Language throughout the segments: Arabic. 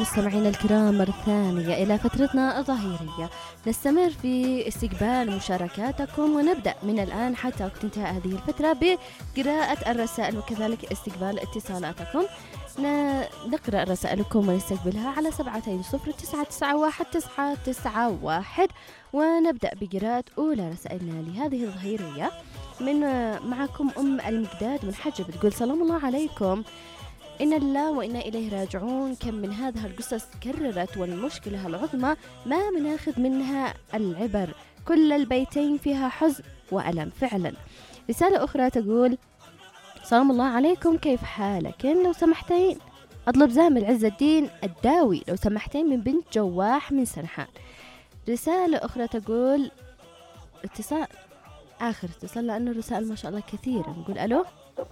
مستمعينا الكرام مرة ثانية إلى فترتنا الظهيرية، نستمر في استقبال مشاركاتكم ونبدأ من الآن حتى وقت انتهاء هذه الفترة بقراءة الرسائل وكذلك استقبال اتصالاتكم. نقرأ رسائلكم ونستقبلها على 70991 ونبدأ بقراءة أولى رسائلنا لهذه الظهيرية من معكم أم المقداد من حجة، بتقول سلام الله عليكم، إن الله وإنا إليه راجعون. كم من هذه القصص كررت والمشكلة العظمى ما بناخذ منها العبر، كل البيتين فيها حزن وألم فعلا. رسالة أخرى تقول سلام الله عليكم، كيف حالك؟ لو سمحتين أطلب زامل عز الدين الداوي لو سمحتين من بنت جواح من سنحان. رسالة أخرى تقول اتصال آخر اتصال لأنه الرسائل ما شاء الله كثيرة. نقول ألو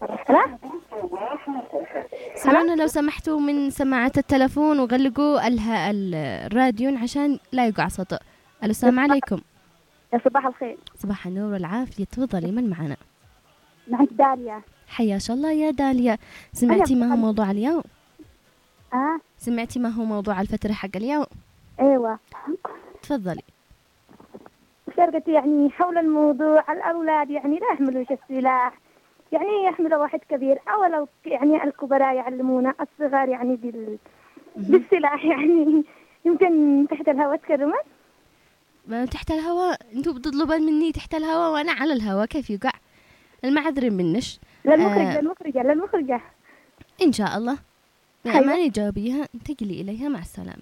سمعنا لو سمحتوا من سماعة التلفون وغلقوا الراديو عشان لا يقع صوت. السلام عليكم. يا صباح الخير. صباح النور والعافية، تفضلي من معنا؟ معك داليا. حياك الله يا داليا. سمعتي ما هو موضوع اليوم؟ سمعتي ما هو موضوع الفترة حق اليوم؟ ايوه تفضلي. شاركتي يعني حول الموضوع الأولاد يعني لا يحملوا السلاح، يعني يحمل واحد كبير أو لو يعني الكبراء يعلمونا الصغار يعني بالسلاح، يعني يمكن تحت الهواء تكرمت. تحت الهواء؟ انتوا بتطلبون مني تحت الهواء وانا على الهواء، كيف يقع؟ المعذرين منش. للمخرجة ان شاء الله ماني جاوبيها، انتقلي اليها، مع السلامة.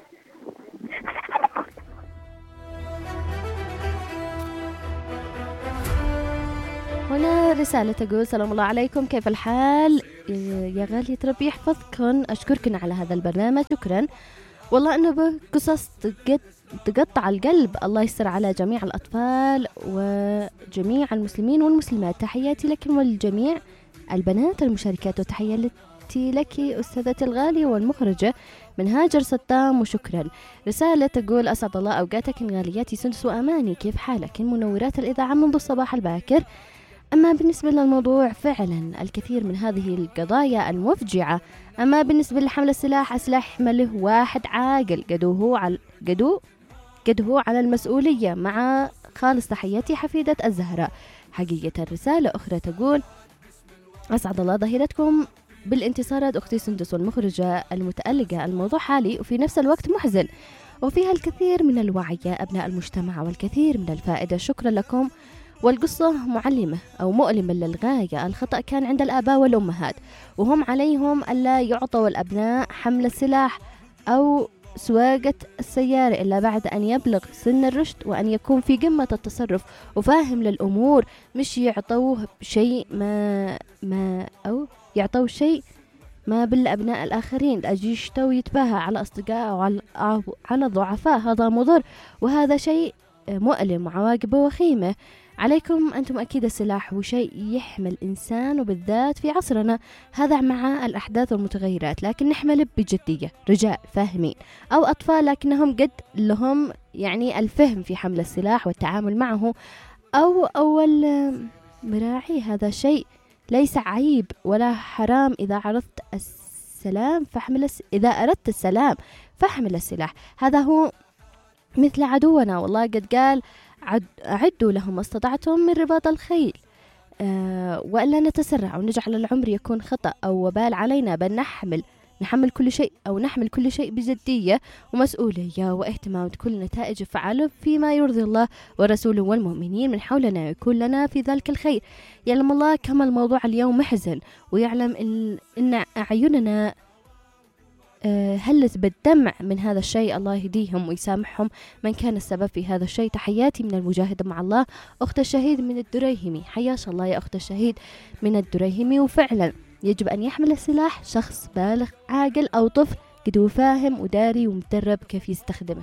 هنا رسالة تقول سلام الله عليكم، كيف الحال يا غالية؟ ربي يحفظكن، أشكركن على هذا البرنامج، شكرا والله أنه بقصص تقطع القلب. الله يستر على جميع الأطفال وجميع المسلمين والمسلمات، تحياتي لكم ولجميع البنات المشاركات، وتحياتي لك أستاذتي الغالية والمخرجة من هاجر صدام، وشكرا. رسالة تقول أسعد الله أوقاتك غالياتي سندس وأماني، كيف حالك؟ منورات الإذاعة منذ الصباح الباكر. أما بالنسبة للموضوع فعلا الكثير من هذه القضايا المفجعة. أما بالنسبة لحمل السلاح يحمله واحد عاقل قد هو على المسؤولية، مع خالص تحياتي حفيدة الزهراء. حقيقة الرسالة أخرى تقول أسعد الله ظهيرتكم بالانتصارات أختي سندس والمخرجة المتألقة. الموضوع حالي وفي نفس الوقت محزن وفيها الكثير من الوعي يا أبناء المجتمع والكثير من الفائدة، شكرا لكم. والقصة معلمة أو مؤلمة للغاية. الخطأ كان عند الآباء والأمهات، وهم عليهم ألا يعطوا الأبناء حمل السلاح أو سواقة السيارة إلا بعد أن يبلغ سن الرشد وأن يكون في قمة التصرف وفاهم للأمور، مش يعطوه شيء أو يعطوه شيء ما بالأبناء الآخرين لأجي يشتوا يتباهى على أصدقائه أو على الضعفاء. هذا مضر وهذا شيء مؤلم وعواقبه وخيمة. عليكم أنتم أكيد السلاح هو شيء يحمل إنسان، وبالذات في عصرنا هذا مع الأحداث والمتغيرات، لكن نحمل بجدية. رجال فاهمين أو أطفال لكنهم قد لهم يعني الفهم في حمل السلاح والتعامل معه أو أول مراعي. هذا شيء ليس عيب ولا حرام إذا أردت السلام فاحمل السلاح. هذا هو مثل عدونا، والله قد قال أعدوا لهم ما استطعتم من رباط الخيل، وألا نتسرع ونجعل العمر يكون خطأ أو وبال علينا، بل نحمل كل شيء بجدية ومسؤولية واهتمام بكل نتائج فعاله فيما يرضي الله ورسوله والمؤمنين من حولنا، يكون لنا في ذلك الخير. يعلم الله كما الموضوع اليوم محزن، ويعلم إن أعيننا هلت بالدمع من هذا الشيء. الله يهديهم ويسامحهم من كان السبب في هذا الشيء. تحياتي من المجاهدة مع الله أخت الشهيد من الدريهمي. حياك الله يا أخت الشهيد من الدريهمي. وفعلا يجب أن يحمل السلاح شخص بالغ عاقل أو طفل قد هو فاهم وداري ومدرب كيف يستخدمه،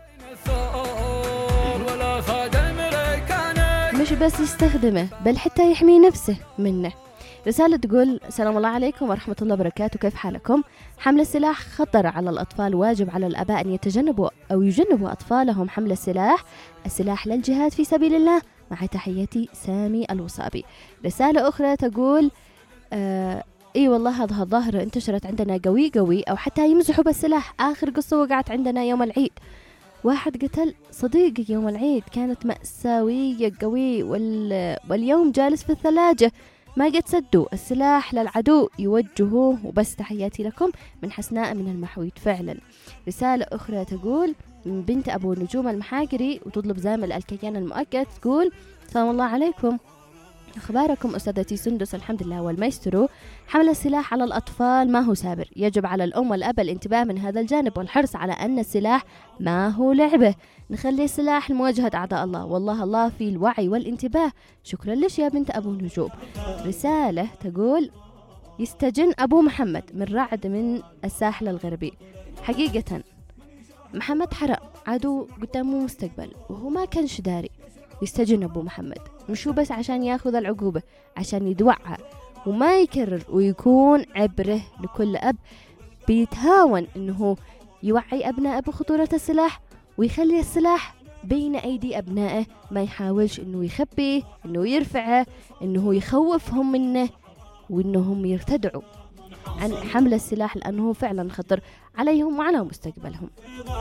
مش بس يستخدمه بل حتى يحمي نفسه منه. رسالة تقول السلام الله عليكم ورحمة الله وبركاته، كيف حالكم؟ حمل السلاح خطر على الأطفال، واجب على الآباء أن يجنبوا أطفالهم حمل السلاح للجهاد في سبيل الله. مع تحياتي سامي الوصابي. رسالة أخرى تقول اي والله هذا الظاهرة انتشرت عندنا قوي قوي، او حتى يمزحوا بالسلاح. اخر قصة وقعت عندنا يوم العيد، واحد قتل صديقي يوم العيد، كانت مأساوية قوي، واليوم جالس في الثلاجة. ما قد سدوا السلاح للعدو يوجهوه وبس. تحياتي لكم من حسناء من المحويد. فعلا. رسالة أخرى تقول من بنت أبو نجوم المحاقري، وتطلب زامل الكيان المؤكد، تقول سلام الله عليكم، أخباركم أستاذتي سندس؟ الحمد لله والمايسترو. حمل السلاح على الأطفال ما هو سابر، يجب على الأم والأب الانتباه من هذا الجانب والحرص على أن السلاح ما هو لعبة، نخلي السلاح لمواجهة أعداء الله، والله الله في الوعي والانتباه. شكرا لك يا بنت أبو نجوم. رسالة تقول يستجن أبو محمد من رعد من الساحل الغربي. حقيقة محمد حرام عدو قدامه مستقبل وهو ما كانش داري. يستجن أبو محمد مش بس عشان ياخذ العقوبة، عشان يدوعها وما يكرر، ويكون عبره لكل أب بيتهاون إنه يوعي أبنائه بخطورة السلاح ويخلي السلاح بين أيدي أبنائه، ما يحاولش إنه يخبيه، إنه يرفعه، إنه يخوفهم منه، وإنهم يرتدعوا عن حمل السلاح، لأنه فعلا خطر عليهم وعلى مستقبلهم.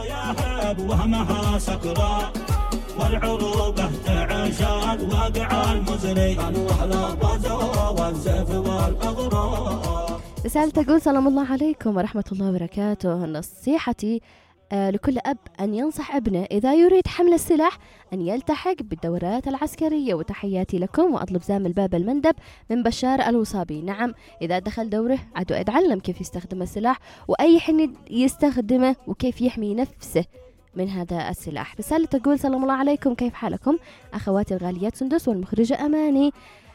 والعروبة تعشان واقع المزري والزيف والأغراب. رسالة تقول سلام الله عليكم ورحمة الله وبركاته. نصيحتي لكل أب أن ينصح ابنه إذا يريد حمل السلاح أن يلتحق بالدورات العسكرية. وتحياتي لكم، وأطلب زامل باب المندب من بشار الوصابي. نعم، إذا دخل دوره عدو يتعلم كيف يستخدم السلاح وأي حين يستخدمه وكيف يحمي نفسه من هذا السلاح. رسالة تقول سلام الله عليكم، كيف حالكم أخواتي الغاليات سندس والمخرجة أماني؟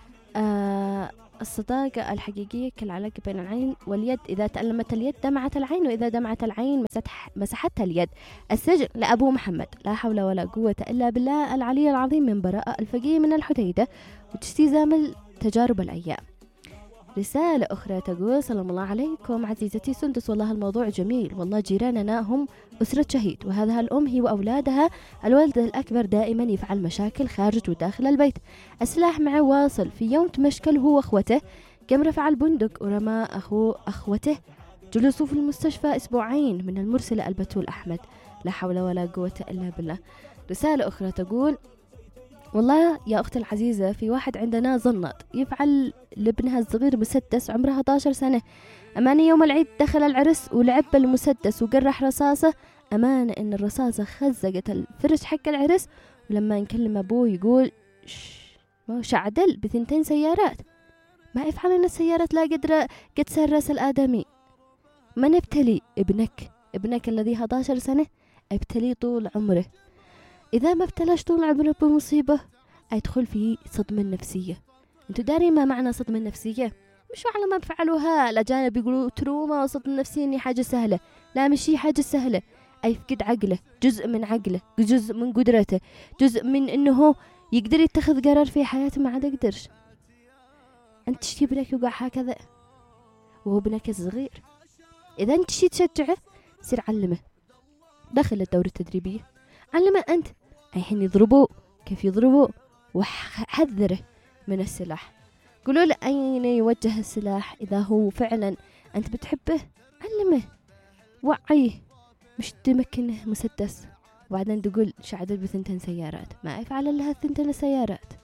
الصداقة الحقيقية كالعلاقة بين العين واليد، إذا تألمت اليد دمعت العين، وإذا دمعت العين مسحتها اليد. السجن لأبو محمد، لا حول ولا قوة إلا بالله العلي العظيم، من براءة الفقيه من الحديدة، وتستيزام تجارب الأيام. رسالة أخرى تقول سلام الله عليكم عزيزتي سندس، والله الموضوع جميل، والله جيراننا هم أسرة شهيد، وهذا الأم هي وأولادها. الولد الأكبر دائما يفعل مشاكل خارج وداخل البيت، السلاح معه واصل. في يوم تمشكل هو وأخوته، قام رفع البندق ورمى أخوته، جلسوا في المستشفى أسبوعين من المرسلة البتول أحمد، لا حول ولا قوة إلا بالله. رسالة أخرى تقول والله يا أختي العزيزة، في واحد عندنا ظنط يفعل لابنها الصغير مسدس عمرها 11 سنة. أمانة يوم العيد دخل العرس ولعب بالمسدس وقرح رصاصة. أمانة إن الرصاصة خزقت الفرش حق العرس، ولما نكلم أبوه يقول ما شعدل ب2 سيارات. ما يفعل إن السيارات لا قد سرس الآدمي. ما نبتلي ابنك الذي 11 سنة، ابتلي طول عمره. إذا ما ابتلاش طول عمره بمصيبة أيدخل في صدمة نفسية. أنتو داري ما معنى صدمة نفسية؟ مش على ما بفعلوها الأجانب يقولوا تروما وصدمة نفسية إني حاجة سهلة. لا، مش هي حاجة سهلة. أيفقد عقله، جزء من عقله، جزء من قدرته، جزء من إنه يقدر يتخذ قرار في حياته ما عاد يقدرش. أنت تشتي ابنك يوقع هكذا وهو ابنك الصغير، إذا أنت تشتي تشجعه سير علمه، دخل الدورة التدريبية، علمه أنت أي حين يضربوه كيف يضربوه، وحذره من السلاح. قولوا له أين يوجه السلاح. إذا هو فعلا أنت بتحبه علمه، وعيه، مش تمكنه مسدس وبعدين تقول شعدل ب2 سيارات. ما يفعل لها 2 سيارات.